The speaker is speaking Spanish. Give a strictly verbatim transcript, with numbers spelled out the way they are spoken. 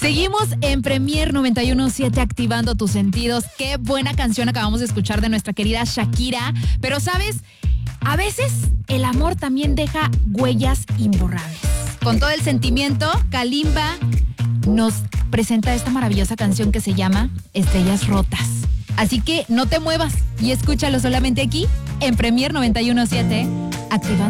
Seguimos en Premier noventa y uno punto siete activando tus sentidos. Qué buena canción acabamos de escuchar de nuestra querida Shakira. Pero, ¿sabes? A veces el amor también deja huellas imborrables. Con todo el sentimiento, Kalimba nos presenta esta maravillosa canción que se llama Estrellas Rotas. Así que no te muevas y escúchalo solamente aquí en Premier noventa y uno punto siete activando